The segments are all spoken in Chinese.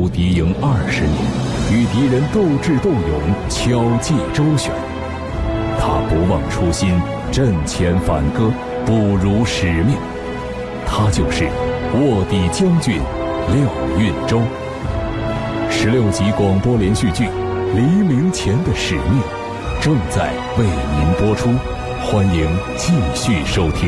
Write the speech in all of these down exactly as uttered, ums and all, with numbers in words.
出敌营二十年，与敌人斗智斗勇，巧计周旋。他不忘初心，阵前反戈，不辱使命。他就是卧底将军廖运周。十六集广播连续剧《黎明前的使命》正在为您播出，欢迎继续收听。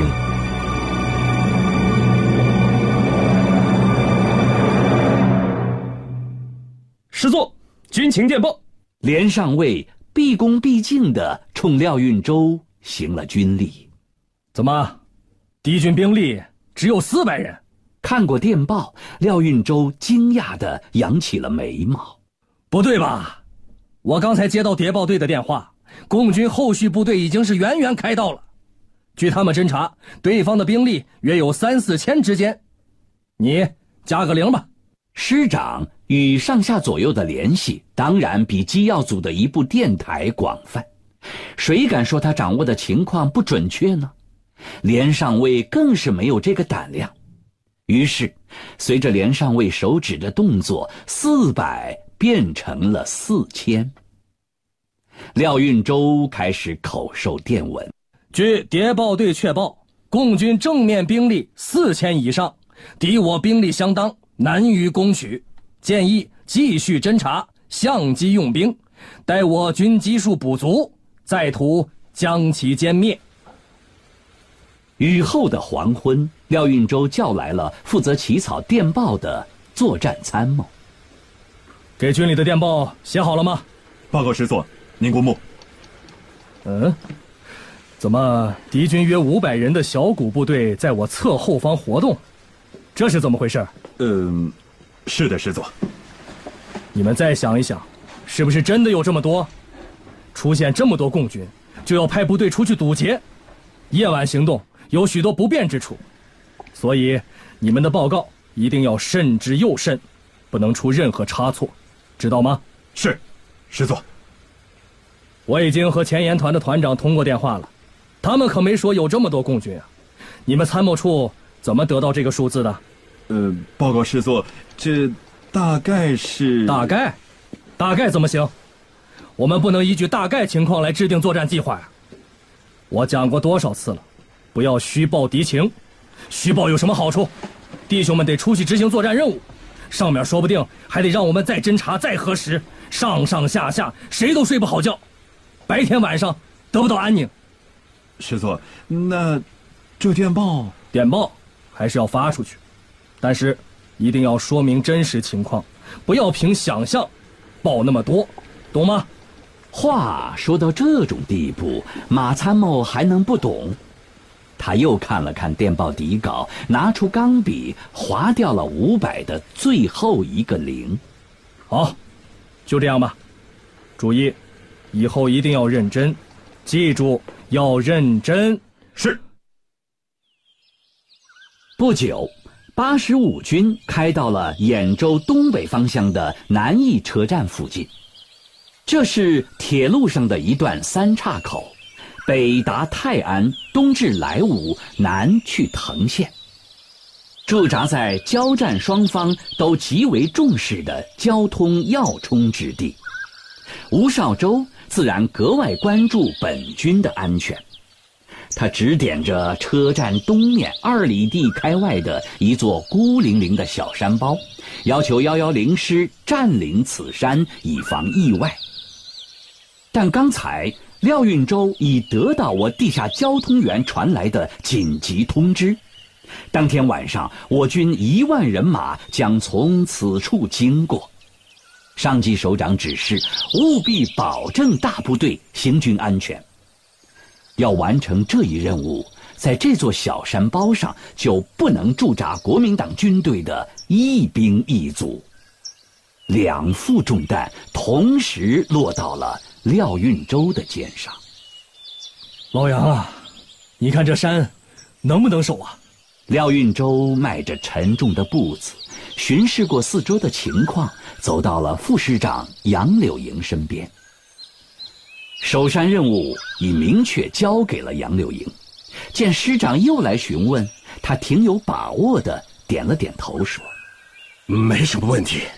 师座，军情电报。 连上尉毕恭毕敬地冲廖运周行了军礼。 怎么，敌军兵力只有四百人？ 看过电报，廖运周惊讶地扬起了眉毛。 不对吧？我刚才接到谍报队的电话，共军后续部队已经是远远开到了。据他们侦查，对方的兵力约有三四千之间。你加个零吧。 师长与上下左右的联系当然比机要组的一部电台广泛，谁敢说他掌握的情况不准确呢？连上尉更是没有这个胆量。于是随着连上尉手指的动作，四百变成了四千。廖运周开始口授电文。 据谍报队确报，共军正面兵力四千以上，敌我兵力相当，难于攻取，建议继续侦察，相机用兵，待我军基数补足，再图将其歼灭。 雨后的黄昏，廖运周叫来了负责起草电报的作战参谋。 给军里的电报写好了吗？ 报告师座，您过目。 嗯，怎么敌军约五百人的小股部队在我侧后方活动？这是怎么回事？ 嗯，是的，师座。 你们再想一想，是不是真的有这么多？出现这么多共军，就要派部队出去堵截。夜晚行动有许多不便之处，所以你们的报告一定要慎之又慎，不能出任何差错，知道吗？ 是，师座。 我已经和前沿团的团长通过电话了，他们可没说有这么多共军啊。你们参谋处怎么得到这个数字的？ 呃，报告师座，这大概是…… 大概？大概怎么行？我们不能依据大概情况来制定作战计划呀。我讲过多少次了，不要虚报敌情。虚报有什么好处？弟兄们得出去执行作战任务，上面说不定还得让我们再侦查再核实，上上下下谁都睡不好觉，白天晚上得不到安宁。 师座，那这电报…… 电报还是要发出去，但是一定要说明真实情况，不要凭想象报那么多，懂吗？ 话说到这种地步，马参谋还能不懂？他又看了看电报底稿，拿出钢笔划掉了五百的最后一个零。 好，就这样吧。注意，以后一定要认真，记住要认真。 是。 不久，八十五军开到了兖州东北方向的南义车站附近。这是铁路上的一段三岔口，北达泰安，东至莱芜，南去藤县，驻扎在交战双方都极为重视的交通要冲之地。吴绍周自然格外关注本军的安全，他指点着车站东面二里地开外的一座孤零零的小山包，要求一一零师占领此山，以防意外。但刚才廖运周已得到我地下交通员传来的紧急通知，当天晚上我军一万人马将从此处经过。上级首长指示，务必保证大部队行军安全。要完成这一任务，在这座小山包上就不能驻扎国民党军队的一兵一卒。两副重担同时落到了廖运周的肩上。 老杨啊，你看这山能不能守啊？ 廖运周迈着沉重的步子，巡视过四周的情况，走到了副师长杨柳营身边。守山任务已明确交给了杨柳营，见师长又来询问，他挺有把握的点了点头说： 没什么问题。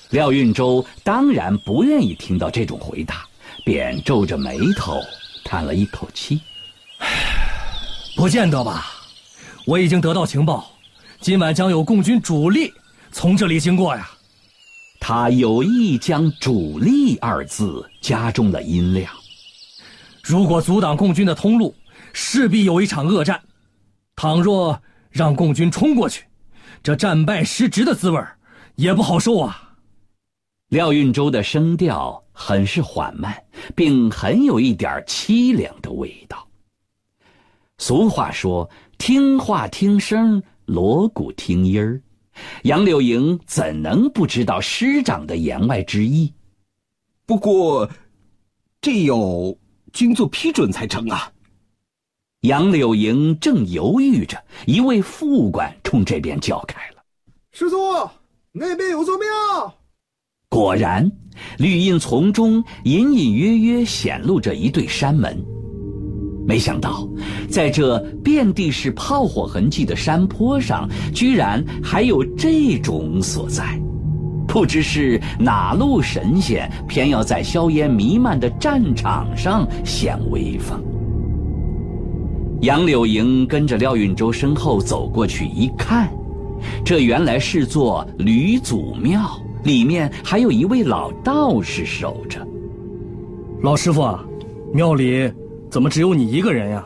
廖运周当然不愿意听到这种回答，便皱着眉头叹了一口气。 不见得吧，我已经得到情报，今晚将有共军主力从这里经过呀。 他有意将主力二字加重了音量。 如果阻挡共军的通路，势必有一场恶战。倘若让共军冲过去，这战败失职的滋味也不好受啊。 廖运周的声调很是缓慢，并很有一点凄凉的味道。俗话说，听话听声，锣鼓听音儿。杨柳营怎能不知道师长的言外之意？ 不过，这有军座批准才成啊。 杨柳营正犹豫着，一位副官冲这边叫开了：“ 师座，那边有座庙。” 果然，绿荫丛中隐隐约约显露着一对山门。没想到，在这遍地是炮火痕迹的山坡上，居然还有这种所在。不知是哪路神仙，偏要在硝烟弥漫的战场上显威风。杨柳营跟着廖运周身后走过去一看，这原来是座吕祖庙，里面还有一位老道士守着。 老师傅啊，庙里怎么只有你一个人呀？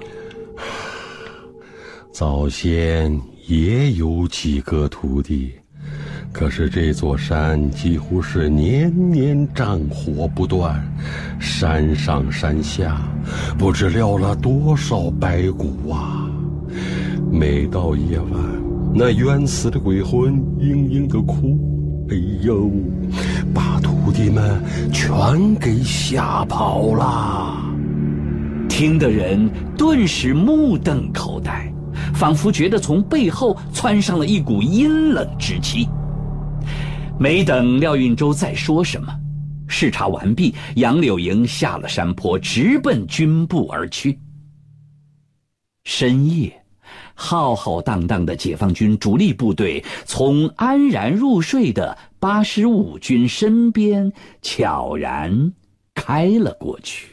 早先也有几个徒弟，可是这座山几乎是年年战火不断，山上山下不知撂了多少白骨啊！每到夜晚，那冤死的鬼魂嘤嘤的哭，哎呦，把徒弟们全给吓跑了。 听的人顿时目瞪口呆，仿佛觉得从背后窜上了一股阴冷之气。没等廖运周再说什么，视察完毕，杨柳营下了山坡，直奔军部而去。深夜，浩浩荡荡的解放军主力部队从安然入睡的八十五军身边悄然开了过去。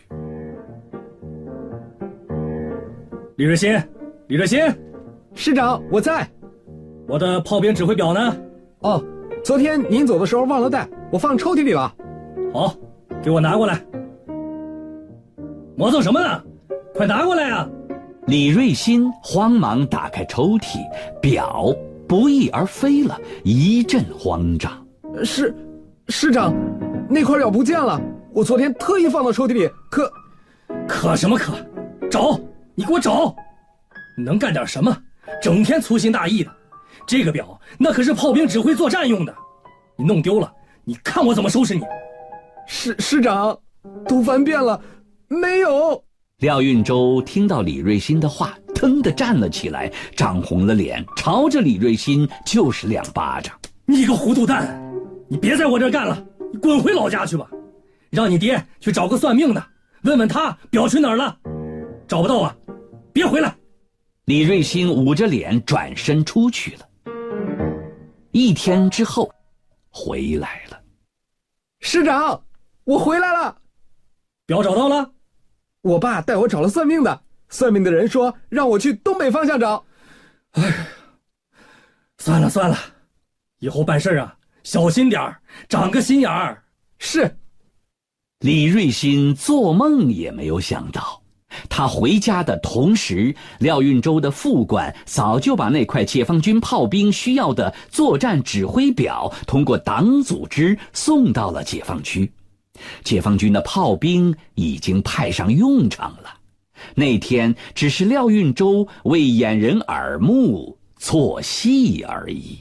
李瑞新，李瑞新， 师长，我在。 我的炮兵指挥表呢？ 哦，昨天您走的时候忘了带，我放抽屉里了。 好，给我拿过来。磨蹭什么呢？快拿过来啊！ 李瑞新慌忙打开抽屉，表不翼而飞了，一阵慌张。 师，师长，那块表不见了，我昨天特意放到抽屉里，可…… 可什么可？找！你给我找！你能干点什么？整天粗心大意的。这个表那可是炮兵指挥作战用的，你弄丢了，你看我怎么收拾你！ 师师长，都翻遍了，没有。 廖运周听到李瑞新的话，腾地站了起来，涨红了脸，朝着李瑞新就是两巴掌。 你个糊涂蛋，你别在我这儿干了，你滚回老家去吧。让你爹去找个算命的，问问他表去哪儿了。找不到啊，别回来。 李瑞新捂着脸转身出去了。一天之后，回来了。 师长，我回来了。 表找到了？ 我爸带我找了算命的，算命的人说让我去东北方向找。 哎，算了算了，以后办事啊小心点儿，长个心眼儿。 是。 李瑞新做梦也没有想到，他回家的同时，廖运周的副官早就把那块解放军炮兵需要的作战指挥表通过党组织送到了解放区。解放军的炮兵已经派上用场了，那天只是廖运周为掩人耳目做戏而已。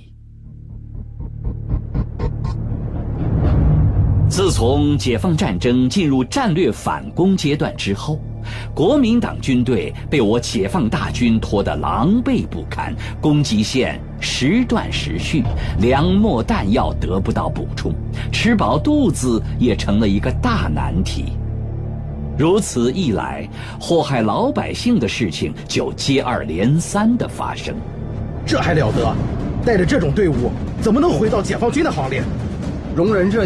自从解放战争进入战略反攻阶段之后，国民党军队被我解放大军拖得狼狈不堪，供给线时断时续，粮秣弹药得不到补充，吃饱肚子也成了一个大难题。如此一来，祸害老百姓的事情就接二连三地发生。 这还了得？带着这种队伍，怎么能回到解放军的行列？ 容忍这